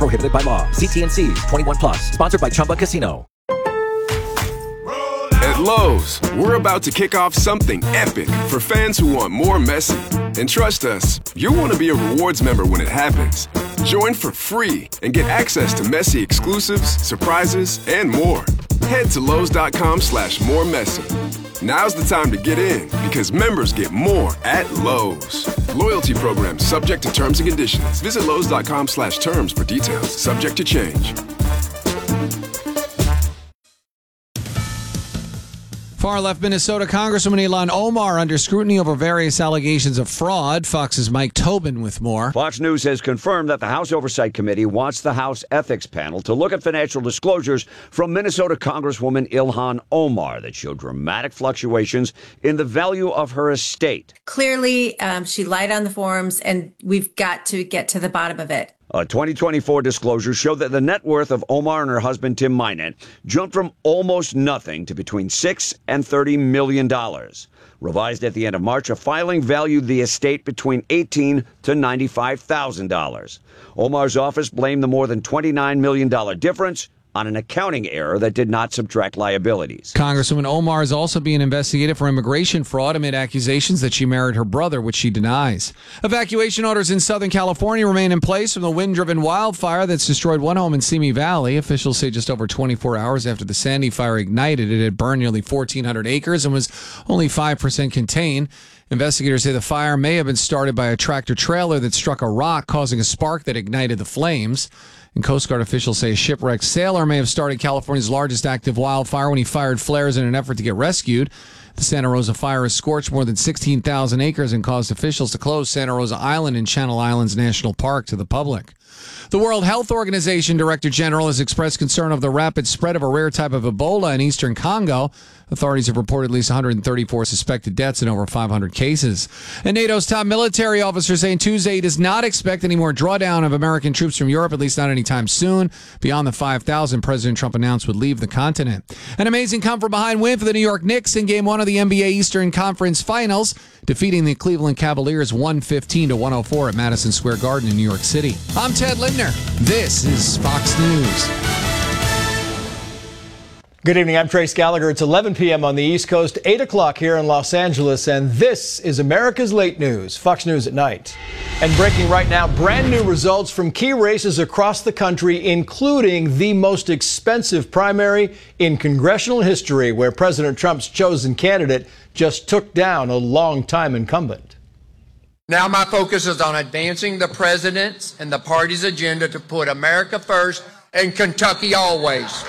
Prohibited by law. See TNC 21 plus. Sponsored by Chumba Casino. At Lowe's, we're about to kick off something epic for fans who want more Messi. And trust us, you'll want to be a rewards member when it happens. Join for free and get access to Messi exclusives, surprises, and more. Head to Lowe's.com/moremessi. Now's the time to get in because members get more at Lowe's. Loyalty program subject to terms and conditions. Visit Lowe's.com/terms for details. Subject to change. Far-left Minnesota Congresswoman Ilhan Omar under scrutiny over various allegations of fraud. Fox's Mike Tobin with more. Fox News has confirmed that the House Oversight Committee wants the House Ethics Panel to look at financial disclosures from Minnesota Congresswoman Ilhan Omar that showed dramatic fluctuations in the value of her estate. Clearly, she lied on the forms, and we've got to get to the bottom of it. A 2024 disclosure showed that the net worth of Omar and her husband, Tim Minett, jumped from almost nothing to between $6 and $30 million. Revised at the end of March, a filing valued the estate between $18,000 to $95,000. Omar's office blamed the more than $29 million difference on an accounting error that did not subtract liabilities. Congresswoman Omar is also being investigated for immigration fraud amid accusations that she married her brother, which she denies. Evacuation orders in Southern California remain in place from the wind-driven wildfire that's destroyed one home in Simi Valley. Officials say just over 24 hours after the Sandy fire ignited, it had burned nearly 1,400 acres and was only 5% contained. Investigators say the fire may have been started by a tractor-trailer that struck a rock, causing a spark that ignited the flames. And Coast Guard officials say a shipwrecked sailor may have started California's largest active wildfire when he fired flares in an effort to get rescued. The Santa Rosa fire has scorched more than 16,000 acres and caused officials to close Santa Rosa Island and Channel Islands National Park to the public. The World Health Organization Director General has expressed concern of the rapid spread of a rare type of Ebola in eastern Congo. Authorities have reported at least 134 suspected deaths and over 500 cases. And NATO's top military officer saying Tuesday he does not expect any more drawdown of American troops from Europe, at least not anytime soon. Beyond the 5,000 President Trump announced would leave the continent. An amazing come-from-behind win for the New York Knicks in Game 1 of the NBA Eastern Conference Finals, defeating the Cleveland Cavaliers 115-104 at Madison Square Garden in New York City. I'm Ted Lindner. This is Fox News. Good evening, I'm Trace Gallagher. It's 11 p.m. on the East Coast, 8 o'clock here in Los Angeles, and this is America's Late News, Fox News at Night. And breaking right now, brand new results from key races across the country, including the most expensive primary in congressional history, where President Trump's chosen candidate just took down a long-time incumbent. Now my focus is on advancing the president's and the party's agenda to put America first and Kentucky always.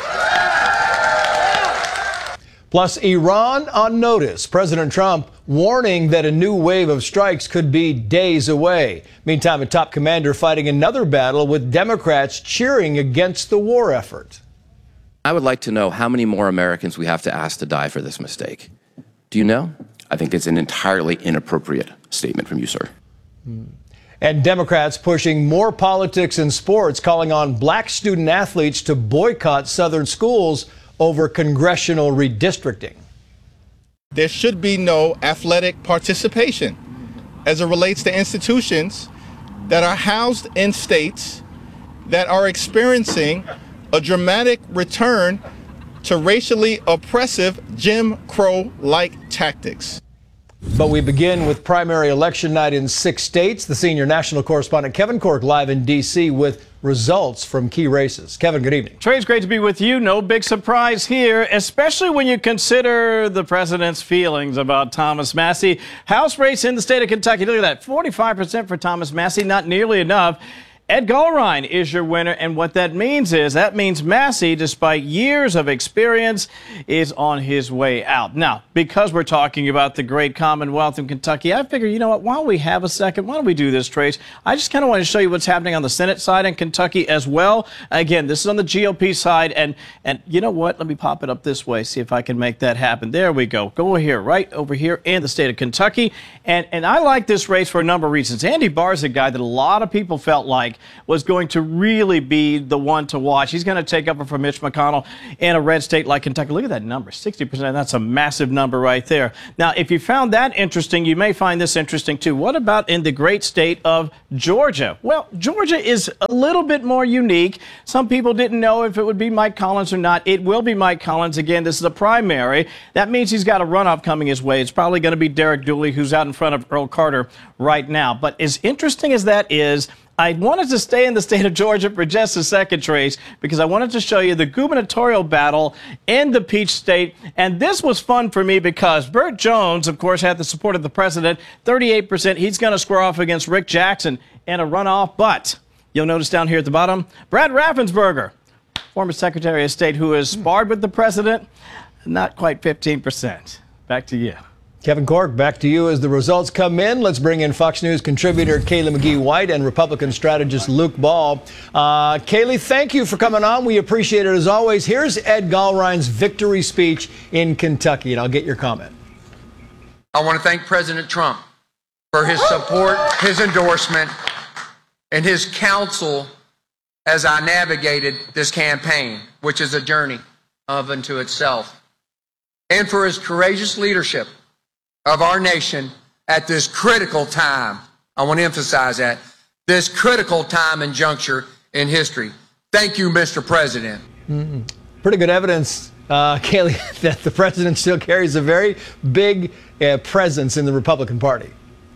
Plus, Iran on notice. President Trump warning that a new wave of strikes could be days away. Meantime, a top commander fighting another battle with Democrats cheering against the war effort. I would like to know how many more Americans we have to ask to die for this mistake. Do you know? I think it's an entirely inappropriate statement from you, sir. And Democrats pushing more politics in sports, calling on black student athletes to boycott Southern schools over congressional redistricting. There should be no athletic participation as it relates to institutions that are housed in states that are experiencing a dramatic return to racially oppressive Jim Crow-like tactics. But we begin with primary election night in 6 states. The senior national correspondent Kevin Corke live in D.C. with results from key races. Kevin, good evening. Trey, it's great to be with you. No big surprise here, especially when you consider the president's feelings about Thomas Massie. House race in the state of Kentucky. Look at that, 45% for Thomas Massie, not nearly enough. Ed Gulrine is your winner, and what that means is Massie, despite years of experience, is on his way out. Now, because we're talking about the great Commonwealth in Kentucky, I figure, you know what, while we have a second, why don't we do this, Trace? I just kind of want to show you what's happening on the Senate side in Kentucky as well. Again, this is on the GOP side, and you know what? Let me pop it up this way, see if I can make that happen. There we go. Go here, right over here in the state of Kentucky. And I like this race for a number of reasons. Andy Barr is a guy that a lot of people felt like like was going to really be the one to watch. He's going to take over from Mitch McConnell in a red state like Kentucky. Look at that number, 60%. That's a massive number right there. Now, if you found that interesting, you may find this interesting too. What about in the great state of Georgia? Well, Georgia is a little bit more unique. Some people didn't know if it would be Mike Collins or not. It will be Mike Collins. Again, this is a primary. That means he's got a runoff coming his way. It's probably going to be Derek Dooley, who's out in front of Earl Carter right now. But as interesting as that is, I wanted to stay in the state of Georgia for just a second, Trace, because I wanted to show you the gubernatorial battle in the Peach State. And this was fun for me because Burt Jones, of course, had the support of the president, 38%. He's going to square off against Rick Jackson in a runoff. But you'll notice down here at the bottom, Brad Raffensperger, former Secretary of State who has sparred with the president, not quite 15%. Back to you. Kevin Corke, back to you as the results come in. Let's bring in Fox News contributor Kaylee McGee-White and Republican strategist Luke Ball. Kaylee, thank you for coming on. We appreciate it as always. Here's Ed Gallrein's victory speech in Kentucky, and I'll get your comment. I want to thank President Trump for his support, his endorsement, and his counsel as I navigated this campaign, which is a journey of unto itself, and for his courageous leadership of our nation at this critical time. I want to emphasize that, this critical time and juncture in history. Thank you, Mr. President. Pretty good evidence, Kaylee, that the president still carries a very big presence in the Republican Party.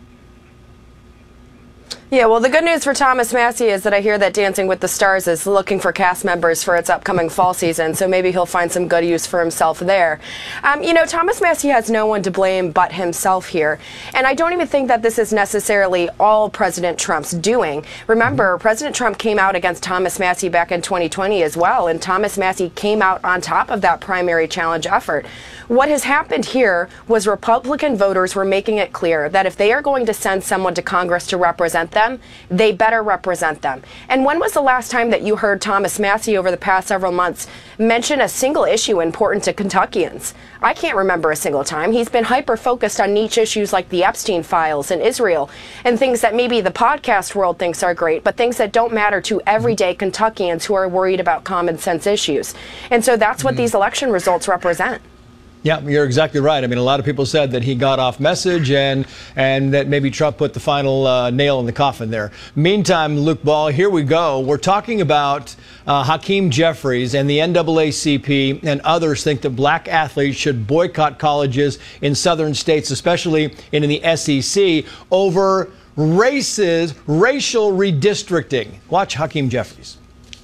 Yeah, well, the good news for Thomas Massie is that I hear that Dancing with the Stars is looking for cast members for its upcoming fall season, so maybe he'll find some good use for himself there. You know, Thomas Massie has no one to blame but himself here, and I don't even think that this is necessarily all President Trump's doing. Remember, President Trump came out against Thomas Massie back in 2020 as well, and Thomas Massie came out on top of that primary challenge effort. What has happened here was Republican voters were making it clear that if they are going to send someone to Congress to represent them, they better represent them. And when was the last time that you heard Thomas Massie over the past several months mention a single issue important to Kentuckians? I can't remember a single time. He's been hyper-focused on niche issues like the Epstein files and Israel and things that maybe the podcast world thinks are great, but things that don't matter to everyday Kentuckians who are worried about common sense issues. And so that's what these election results represent. Yeah, you're exactly right. I mean, a lot of people said that he got off message and that maybe Trump put the final nail in the coffin there. Meantime, Luke Ball, here we go. We're talking about Hakeem Jeffries and the NAACP and others think that black athletes should boycott colleges in southern states, especially in the SEC, over racial redistricting. Watch Hakeem Jeffries.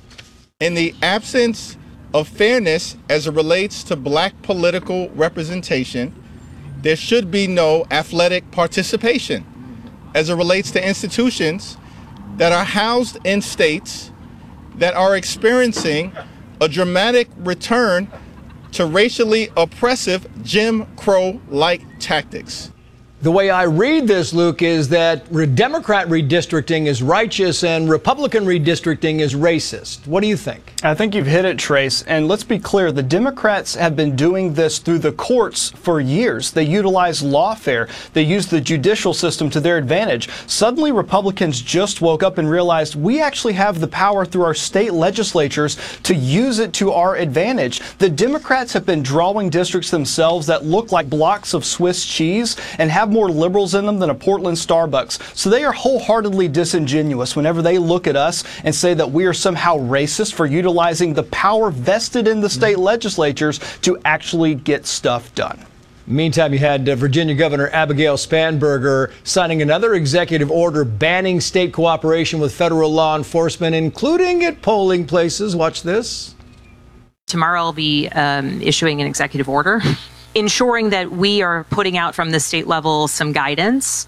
In the absence of fairness as it relates to black political representation, there should be no athletic participation as it relates to institutions that are housed in states that are experiencing a dramatic return to racially oppressive Jim Crow-like tactics. The way I read this, Luke, is that Democrat redistricting is righteous and Republican redistricting is racist. What do you think? I think you've hit it, Trace. And let's be clear, the Democrats have been doing this through the courts for years. They utilize lawfare. They use the judicial system to their advantage. Suddenly, Republicans just woke up and realized we actually have the power through our state legislatures to use it to our advantage. The Democrats have been drawing districts themselves that look like blocks of Swiss cheese and have more liberals in them than a Portland Starbucks. So they are wholeheartedly disingenuous whenever they look at us and say that we are somehow racist for utilizing the power vested in the state legislatures to actually get stuff done. Meantime, you had Virginia Governor Abigail Spanberger signing another executive order banning state cooperation with federal law enforcement, including at polling places. Watch this. Tomorrow I'll be issuing an executive order ensuring that we are putting out from the state level some guidance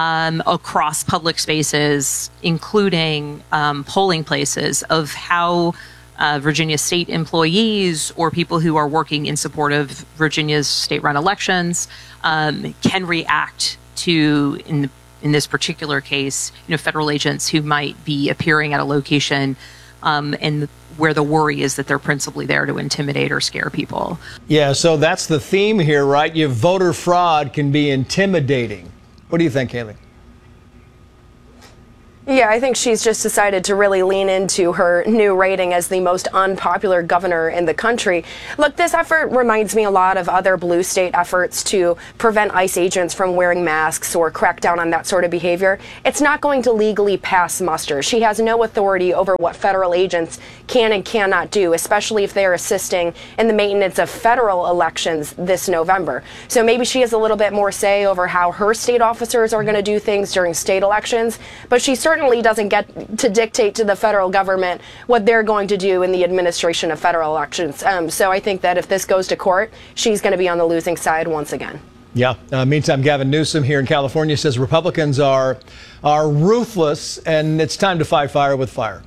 across public spaces, including polling places, of how Virginia state employees or people who are working in support of Virginia's state-run elections can react to, in this particular case, federal agents who might be appearing at a location and where the worry is that they're principally there to intimidate or scare people. Yeah, so that's the theme here, right? Voter fraud can be intimidating. What do you think, Haley? Yeah, I think she's just decided to really lean into her new rating as the most unpopular governor in the country. Look, this effort reminds me a lot of other blue state efforts to prevent ICE agents from wearing masks or crack down on that sort of behavior. It's not going to legally pass muster. She has no authority over what federal agents can and cannot do, especially if they're assisting in the maintenance of federal elections this November. So maybe she has a little bit more say over how her state officers are going to do things during state elections, but she certainly doesn't get to dictate to the federal government what they're going to do in the administration of federal elections. So I think that if this goes to court, she's going to be on the losing side once again. Yeah. Meantime, Gavin Newsom here in California says Republicans are ruthless, and it's time to fight fire with fire.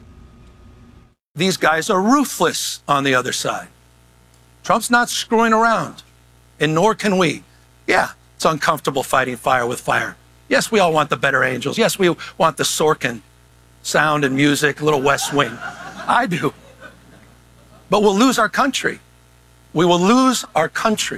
These guys are ruthless on the other side. Trump's not screwing around, and nor can we. Yeah, it's uncomfortable fighting fire with fire. Yes, we all want the better angels. Yes, we want the Sorkin sound and music, a little West Wing. I do. But we'll lose our country. We will lose our country.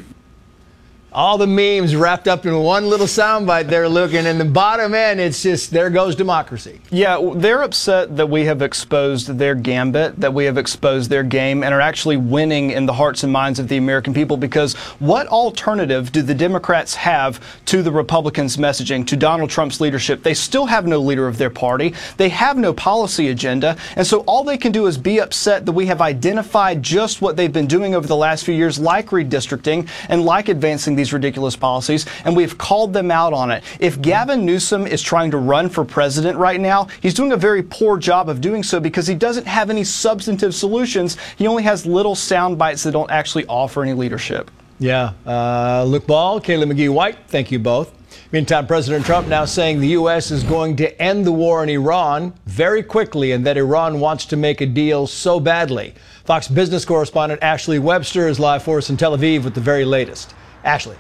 All the memes wrapped up in one little soundbite there, Luke, and in the bottom end, it's just, there goes democracy. Yeah, they're upset that we have exposed their gambit, that we have exposed their game, and are actually winning in the hearts and minds of the American people, because what alternative do the Democrats have to the Republicans' messaging, to Donald Trump's leadership? They still have no leader of their party. They have no policy agenda, and so all they can do is be upset that we have identified just what they've been doing over the last few years, like redistricting and like advancing these ridiculous policies, and we've called them out on it. If Gavin Newsom is trying to run for president right now, he's doing a very poor job of doing so because he doesn't have any substantive solutions. He only has little sound bites that don't actually offer any leadership. Yeah. Luke Ball, Kayla McGee-White, thank you both. Meantime, President Trump now saying the U.S. is going to end the war in Iran very quickly, and that Iran wants to make a deal so badly. Fox Business correspondent Ashley Webster is live for us in Tel Aviv with the very latest. Ashley.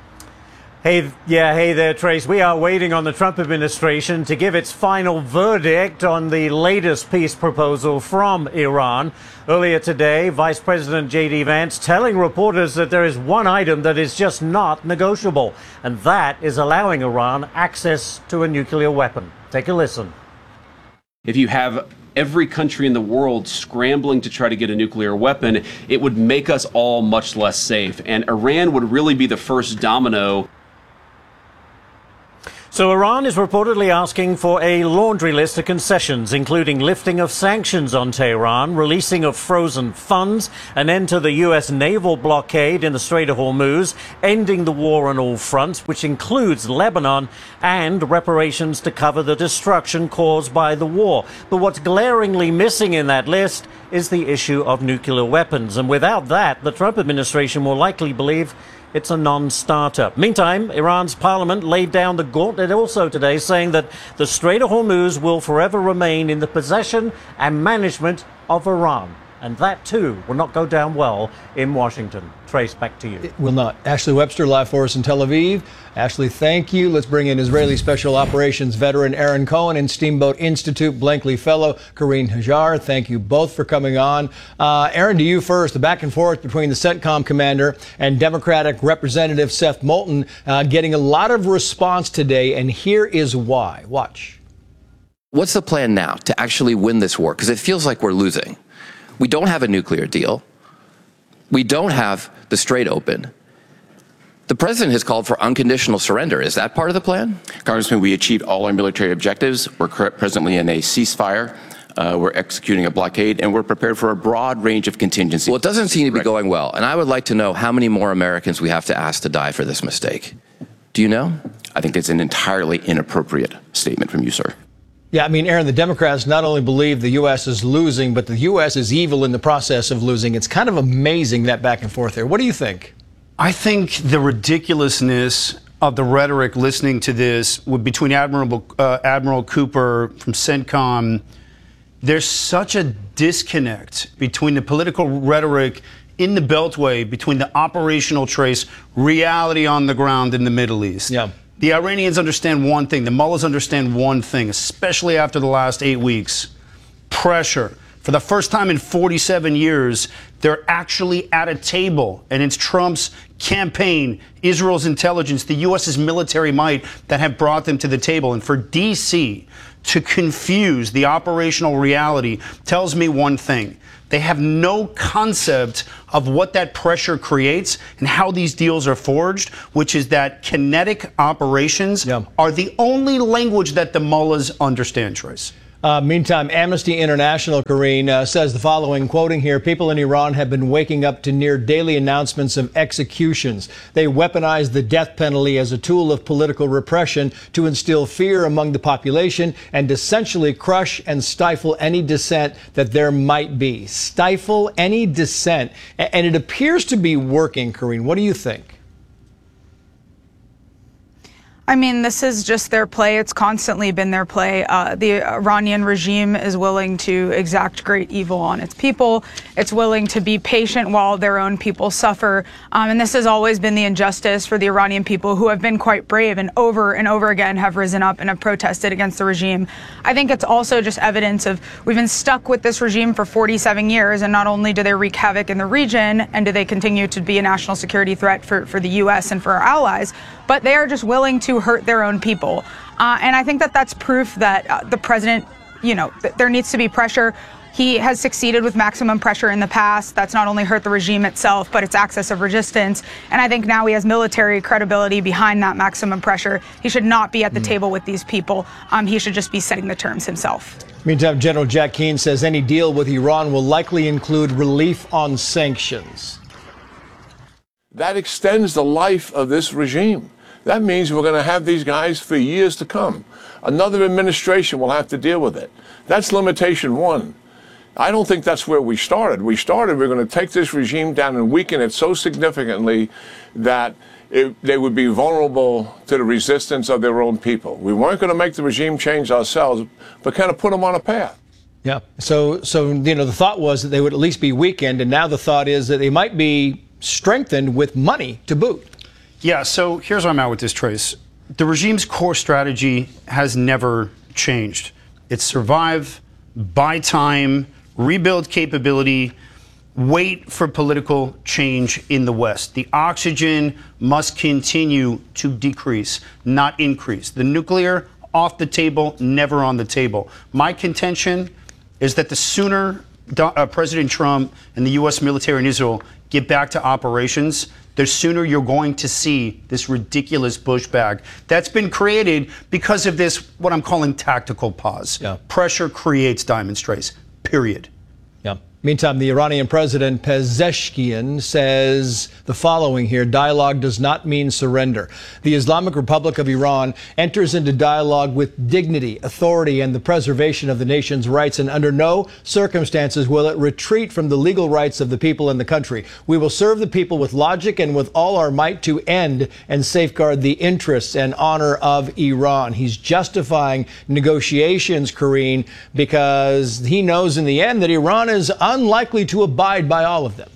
Hey there, Trace. We are waiting on the Trump administration to give its final verdict on the latest peace proposal from Iran. Earlier today, Vice President J.D. Vance telling reporters that there is one item that is just not negotiable, and that is allowing Iran access to a nuclear weapon. Take a listen. If you have every country in the world scrambling to try to get a nuclear weapon, it would make us all much less safe. And Iran would really be the first domino. So Iran is reportedly asking for a laundry list of concessions, including lifting of sanctions on Tehran, releasing of frozen funds, an end to the U.S. naval blockade in the Strait of Hormuz, ending the war on all fronts, which includes Lebanon, and reparations to cover the destruction caused by the war. But what's glaringly missing in that list is the issue of nuclear weapons. And without that, the Trump administration will likely believe it's a non-starter. Meantime, Iran's parliament laid down the gauntlet also today, saying that the Strait of Hormuz will forever remain in the possession and management of Iran. And that, too, will not go down well in Washington. Trace, back to you. It will not. Ashley Webster, live for us in Tel Aviv. Ashley, thank you. Let's bring in Israeli Special Operations veteran Aaron Cohen and Steamboat Institute Blankley Fellow Karine Hajar. Thank you both for coming on. Aaron, to you first. The back and forth between the CENTCOM commander and Democratic Representative Seth Moulton getting a lot of response today, and here is why. Watch. What's the plan now to actually win this war? Because it feels like we're losing. We don't have a nuclear deal. We don't have the Strait open. The president has called for unconditional surrender. Is that part of the plan? Congressman, we achieved all our military objectives. We're presently in a ceasefire. We're executing a blockade, and we're prepared for a broad range of contingencies. Well, it doesn't seem to be going well. And I would like to know how many more Americans we have to ask to die for this mistake. Do you know? I think it's an entirely inappropriate statement from you, sir. Yeah, I mean, Aaron, the Democrats not only believe the U.S. is losing, but the U.S. is evil in the process of losing. It's kind of amazing, that back and forth there. What do you think? I think the ridiculousness of the rhetoric listening to this between Admiral Cooper from CENTCOM, there's such a disconnect between the political rhetoric in the Beltway, between the operational trace, reality on the ground in the Middle East. Yeah. The Iranians understand one thing. The mullahs understand one thing, especially after the last 8 weeks. Pressure. For the first time in 47 years, they're actually at a table. And it's Trump's campaign, Israel's intelligence, the U.S.'s military might that have brought them to the table. And for D.C. to confuse the operational reality tells me one thing. They have no concept of what that pressure creates and how these deals are forged, which is that kinetic operations are the only language that the mullahs understand, Trace. Meantime, Amnesty International, Karine, says the following, quoting here, people in Iran have been waking up to near daily announcements of executions. They weaponize the death penalty as a tool of political repression to instill fear among the population and essentially crush and stifle any dissent that there might be. Stifle any dissent. And it appears to be working, Karine. What do you think? I mean, this is just their play. It's constantly been their play. The Iranian regime is willing to exact great evil on its people. It's willing to be patient while their own people suffer. And this has always been the injustice for the Iranian people, who have been quite brave and over again have risen up and have protested against the regime. I think it's also just evidence of we've been stuck with this regime for 47 years, and not only do they wreak havoc in the region and do they continue to be a national security threat for the U.S. and for our allies, but they are just willing to hurt their own people. And I think that that's proof that the president, there needs to be pressure. He has succeeded with maximum pressure in the past. That's not only hurt the regime itself, but its axis of resistance. And I think now he has military credibility behind that maximum pressure. He should not be at the table with these people. He should just be setting the terms himself. Meantime, General Jack Keane says any deal with Iran will likely include relief on sanctions. That extends the life of this regime. That means we're going to have these guys for years to come. Another administration will have to deal with it. That's limitation one. I don't think that's where we started. We're going to take this regime down and weaken it so significantly that they would be vulnerable to the resistance of their own people. We weren't going to make the regime change ourselves, but kind of put them on a path. Yeah. So the thought was that they would at least be weakened, and now the thought is that they might be strengthened with money to boot. Yeah, so here's where I'm at with this, Trace. The regime's core strategy has never changed. It's survive, buy time, rebuild capability, wait for political change in the West. The oxygen must continue to decrease, not increase. The nuclear, off the table, never on the table. My contention is that the sooner President Trump and the U.S. military and Israel get back to operations, the sooner you're going to see this ridiculous pushback that's been created because of this, what I'm calling tactical pause. Yeah. Pressure creates diamond strays, period. Yeah. Meantime, the Iranian president Pezeshkian says the following here: dialogue does not mean surrender. The Islamic Republic of Iran enters into dialogue with dignity, authority, and the preservation of the nation's rights, and under no circumstances will it retreat from the legal rights of the people in the country. We will serve the people with logic and with all our might to end and safeguard the interests and honor of Iran. He's justifying negotiations, Karine, because he knows in the end that Iran is unlikely to abide by all of them.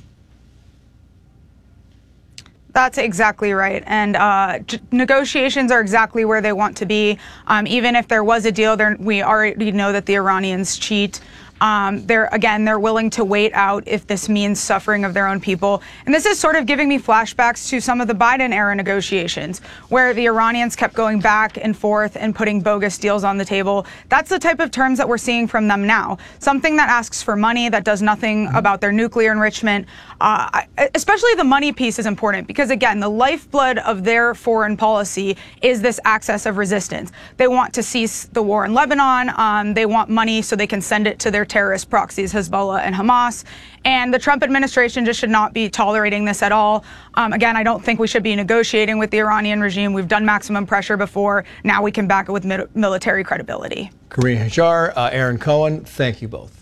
That's exactly right. And negotiations are exactly where they want to be. Even if there was a deal, we already know that the Iranians cheat. They're willing to wait out if this means suffering of their own people. And this is sort of giving me flashbacks to some of the Biden-era negotiations, where the Iranians kept going back and forth and putting bogus deals on the table. That's the type of terms that we're seeing from them now. Something that asks for money, that does nothing about their nuclear enrichment. Especially the money piece is important because, again, the lifeblood of their foreign policy is this axis of resistance. They want to cease the war in Lebanon. They want money so they can send it to their terrorist proxies, Hezbollah and Hamas. And the Trump administration just should not be tolerating this at all. Again, I don't think we should be negotiating with the Iranian regime. We've done maximum pressure before. Now we can back it with military credibility. Karine Hajjar, Aaron Cohen, thank you both.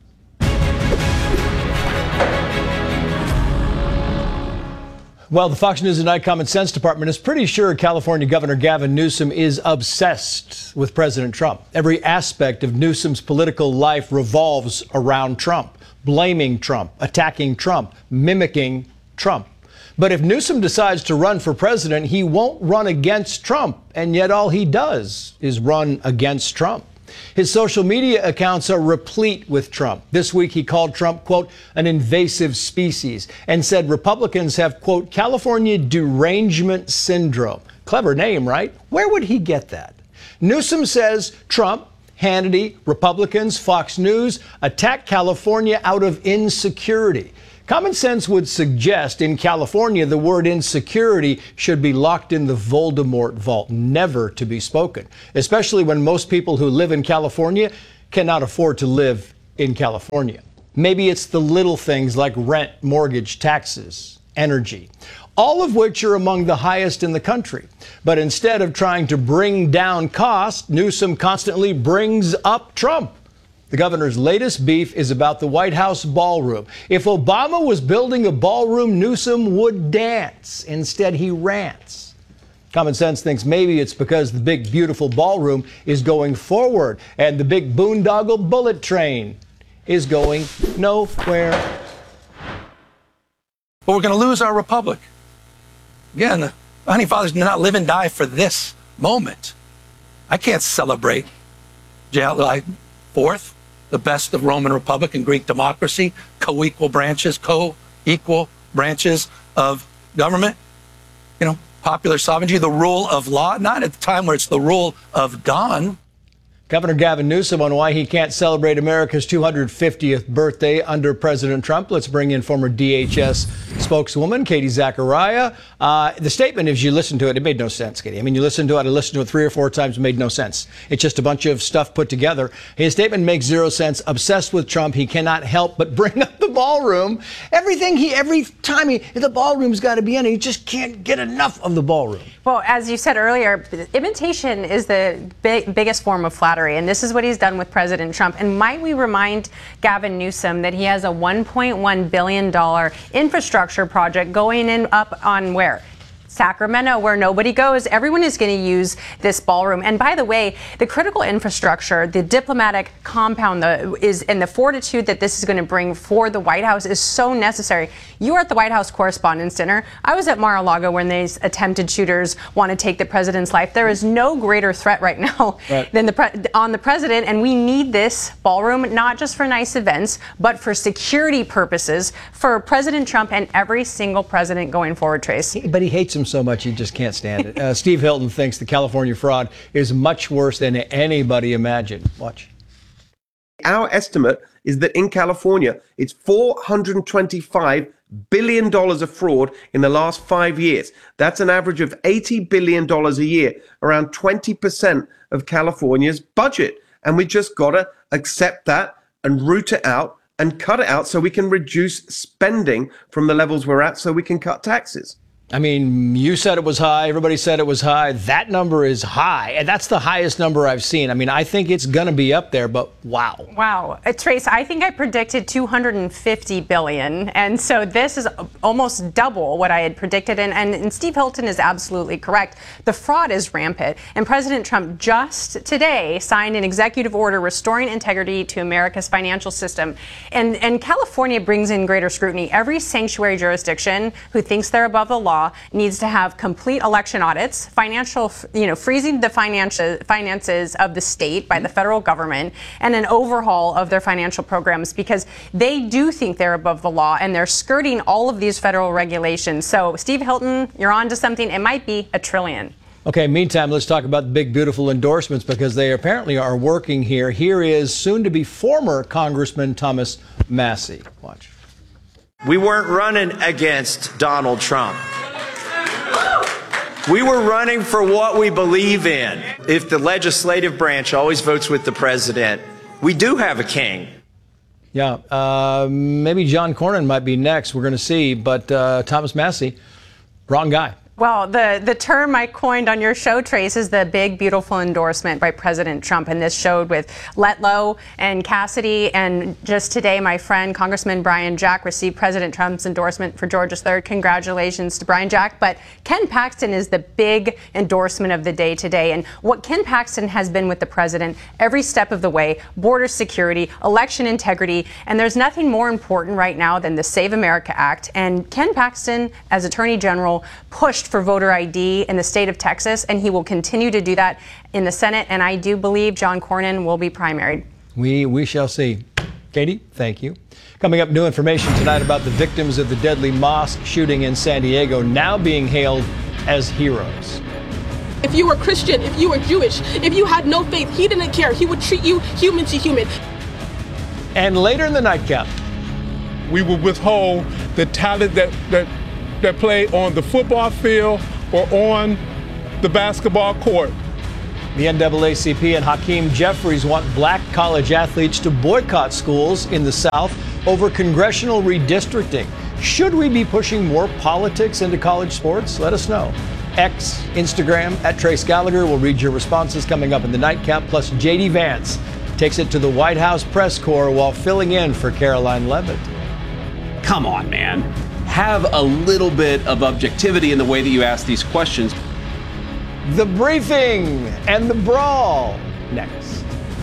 Well, the Fox News Tonight Common Sense Department is pretty sure California Governor Gavin Newsom is obsessed with President Trump. Every aspect of Newsom's political life revolves around Trump, blaming Trump, attacking Trump, mimicking Trump. But if Newsom decides to run for president, he won't run against Trump, and yet all he does is run against Trump. His social media accounts are replete with Trump. This week, he called Trump, quote, an invasive species, and said Republicans have, quote, California derangement syndrome. Clever name, right? Where would he get that? Newsom says Trump Hannity, Republicans, Fox News attack California out of insecurity. Common sense would suggest in California the word insecurity should be locked in the Voldemort vault, never to be spoken, especially when most people who live in California cannot afford to live in California. Maybe it's the little things like rent, mortgage, taxes, energy, all of which are among the highest in the country. But instead of trying to bring down costs, Newsom constantly brings up Trump. The governor's latest beef is about the White House ballroom. If Obama was building a ballroom, Newsom would dance. Instead, he rants. Common sense thinks maybe it's because the big, beautiful ballroom is going forward and the big boondoggle bullet train is going nowhere. But we're going to lose our republic. Again, the founding fathers did not live and die for this moment. I can't celebrate July 4th, the best of Roman Republic and Greek democracy, co-equal branches of government, popular sovereignty, the rule of law, not at the time where it's the rule of Don. Governor Gavin Newsom on why he can't celebrate America's 250th birthday under President Trump. Let's bring in former DHS spokeswoman Katie Zachariah. The statement, as you listen to it, it made no sense, Katie. I mean, you listen to it, I listened to it 3 or 4 times, it made no sense. It's just a bunch of stuff put together. His statement makes zero sense. Obsessed with Trump, he cannot help but bring up the ballroom. Every time the ballroom's got to be in, he just can't get enough of the ballroom. Well, as you said earlier, imitation is the biggest form of flattery. And this is what he's done with President Trump. And might we remind Gavin Newsom that he has a $1.1 billion infrastructure project going in up on where? Sacramento, where nobody goes. Everyone is going to use this ballroom. And by the way, the critical infrastructure, the diplomatic compound and the fortitude that this is going to bring for the White House is so necessary. You were at the White House Correspondents' Dinner. I was at Mar-a-Lago when these attempted shooters want to take the president's life. There is no greater threat right now than on the president. And we need this ballroom, not just for nice events, but for security purposes for President Trump and every single president going forward, Trace. But he hates him so much he just can't stand it. Steve Hilton thinks the California fraud is much worse than anybody imagined. Watch. Our estimate is that in California, it's $425 billion of fraud in the last 5 years. That's an average of $80 billion a year, around 20% of California's budget. And we just got to accept that and root it out and cut it out so we can reduce spending from the levels we're at so we can cut taxes. I mean, you said it was high. Everybody said it was high. That number is high. And that's the highest number I've seen. I mean, I think it's going to be up there, but wow. Wow. Trace, I think I predicted $250 billion. And so this is almost double what I had predicted. And Steve Hilton is absolutely correct. The fraud is rampant. And President Trump just today signed an executive order restoring integrity to America's financial system. And California brings in greater scrutiny. Every sanctuary jurisdiction who thinks they're above the law needs to have complete election audits, freezing the finances of the state by the federal government, and an overhaul of their financial programs because they do think they're above the law and they're skirting all of these federal regulations. So, Steve Hilton, you're on to something. It might be $1 trillion. Okay, meantime, let's talk about the big, beautiful endorsements because they apparently are working here. Here is soon-to-be former Congressman Thomas Massie. Watch. We weren't running against Donald Trump. We were running for what we believe in. If the legislative branch always votes with the president, we do have a king. Yeah, maybe John Cornyn might be next. We're going to see. But Thomas Massie, wrong guy. Well, the term I coined on your show, Trace, is the big, beautiful endorsement by President Trump. And this showed with Letlow and Cassidy. And just today, my friend, Congressman Brian Jack, received President Trump's endorsement for Georgia 3rd. Congratulations to Brian Jack. But Ken Paxton is the big endorsement of the day today. And what Ken Paxton has been with the president every step of the way, border security, election integrity. And there's nothing more important right now than the Save America Act. And Ken Paxton, as Attorney General, pushed for voter ID in the state of Texas, and he will continue to do that in the Senate. And I do believe John Cornyn will be primaried. We shall see. Katie, thank you. Coming up, new information tonight about the victims of the deadly mosque shooting in San Diego now being hailed as heroes. If you were Christian, if you were Jewish, if you had no faith, he didn't care. He would treat you human to human. And later in the nightcap, we will withhold the talent that play on the football field or on the basketball court. The NAACP and Hakeem Jeffries want black college athletes to boycott schools in the South over congressional redistricting. Should we be pushing more politics into college sports? Let us know. X, Instagram, @Trace Gallagher. We'll read your responses coming up in the nightcap. Plus, J.D. Vance takes it to the White House press corps while filling in for Caroline Leavitt. Come on, man. Have a little bit of objectivity in the way that you ask these questions. The briefing and the brawl next.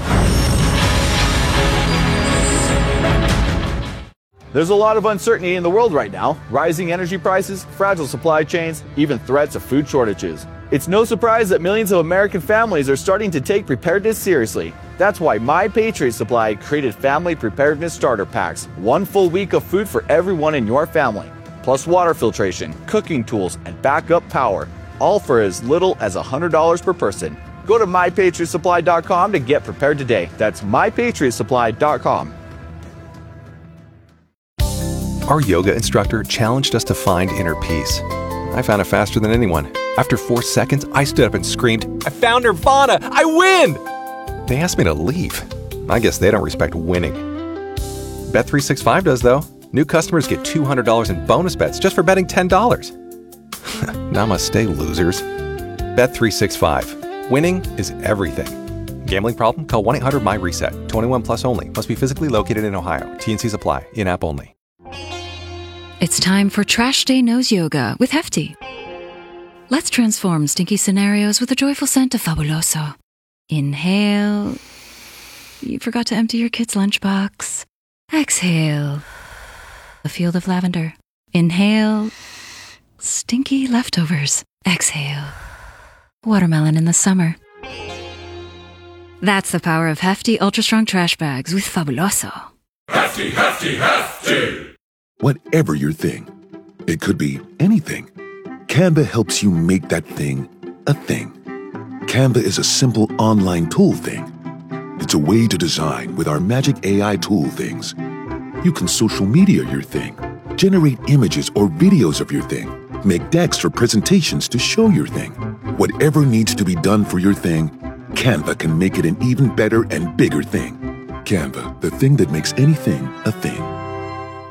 There's a lot of uncertainty in the world right now. Rising energy prices, fragile supply chains, even threats of food shortages. It's no surprise that millions of American families are starting to take preparedness seriously. That's why My Patriot Supply created Family Preparedness Starter Packs. 1 full week of food for everyone in your family. Plus water filtration, cooking tools, and backup power. All for as little as $100 per person. Go to MyPatriotSupply.com to get prepared today. That's MyPatriotSupply.com. Our yoga instructor challenged us to find inner peace. I found it faster than anyone. After 4 seconds, I stood up and screamed, "I found Nirvana! I win!" They asked me to leave. I guess they don't respect winning. Bet365 does, though. New customers get $200 in bonus bets just for betting $10. Namaste, losers. Bet365. Winning is everything. Gambling problem? Call 1-800-MY-RESET. 21 plus only. Must be physically located in Ohio. T&Cs apply. In-app only. It's time for Trash Day Nose Yoga with Hefty. Let's transform stinky scenarios with a joyful scent of Fabuloso. Inhale. You forgot to empty your kid's lunchbox. Exhale. A field of lavender. Inhale. Stinky leftovers. Exhale. Watermelon in the summer. That's the power of Hefty Ultra Strong Trash Bags with Fabuloso. Hefty, hefty, hefty! Whatever your thing, it could be anything. Canva helps you make that thing a thing. Canva is a simple online tool thing. It's a way to design with our magic AI tool things. You can social media your thing, generate images or videos of your thing, make decks for presentations to show your thing. Whatever needs to be done for your thing, Canva can make it an even better and bigger thing. Canva, the thing that makes anything a thing.